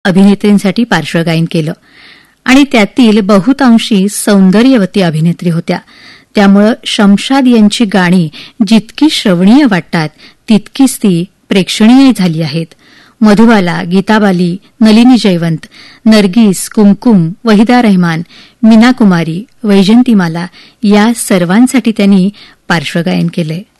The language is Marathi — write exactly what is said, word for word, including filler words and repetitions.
अभिनेत्रींसाठी पार्श्वगायन केलं आणि त्यातील बहुतांशी सौंदर्यवती अभिनेत्री होत्या. त्यामुळं शमशाद यांची गाणी जितकी श्रवणीय वाटतात तितकीच ती प्रेक्षणीय झाली आहेत. मधुबाला, गीता बाली, नलिनी जयवंत, नरगिस, कुमकुम, वहिदा रहमान, मीना कुमारी, वैजंतीमाला या सर्वांसाठी त्यांनी पार्श्वगायन केलंय.